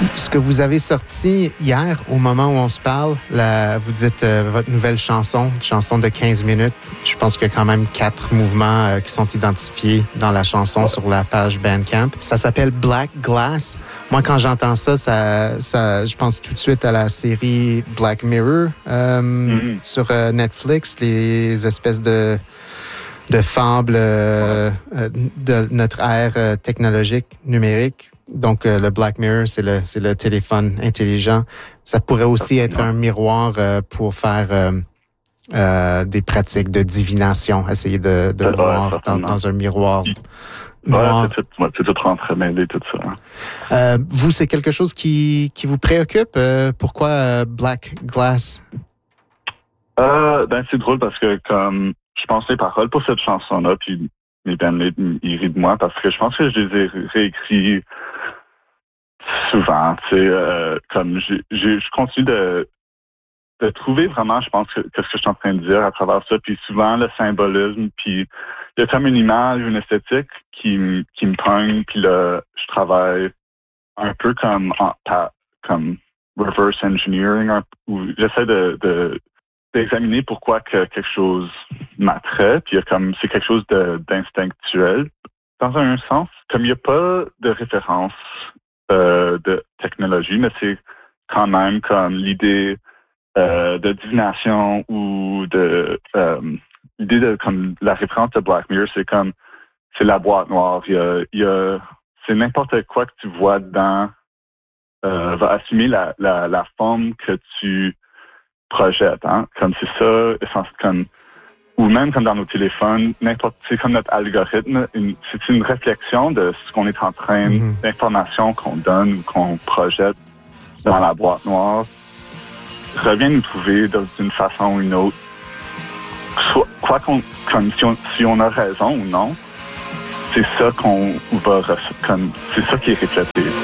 Ce que vous avez sorti hier, au moment où on se parle, vous dites votre nouvelle chanson de 15 minutes. Je pense qu'il y a quand même 4 mouvements qui sont identifiés dans la chanson sur la page Bandcamp. Ça s'appelle Black Glass. Moi, quand j'entends ça, je pense tout de suite à la série Black Mirror sur Netflix, les espèces de fables de notre ère technologique, numérique. Donc, le Black Mirror, c'est le téléphone intelligent. Ça pourrait aussi être un miroir pour faire des pratiques de divination, essayer de voir dans un miroir noir. C'est tout entremêlé, tout ça. Vous, c'est quelque chose qui vous préoccupe? Pourquoi Black Glass? C'est drôle parce que comme je pense les paroles pour cette chanson-là, puis mes bandmates, ils rient de moi parce que je pense que je les ai réécrits souvent, tu sais, comme je continue de trouver vraiment, je pense, que ce que je suis en train de dire à travers ça, puis souvent le symbolisme, puis il y a comme une image, une esthétique qui me pogne, puis là, je travaille un peu comme reverse engineering, où j'essaie d'examiner pourquoi que quelque chose m'attrait, puis c'est quelque chose d'instinctuel dans un sens, comme il n'y a pas de référence de technologie, mais c'est quand même comme l'idée de divination ou l'idée de comme la référence de Black Mirror, c'est la boîte noire. C'est n'importe quoi que tu vois dedans va assumer la forme que tu projettes, hein? Comme c'est ça, ou même comme dans nos téléphones, c'est comme notre algorithme, c'est une réflexion de ce qu'on est en train, d'informations qu'on donne ou qu'on projette dans la boîte noire, revient nous trouver d'une façon ou une autre. Si on a raison ou non, c'est ça qu'on va, c'est ça qui est reflété.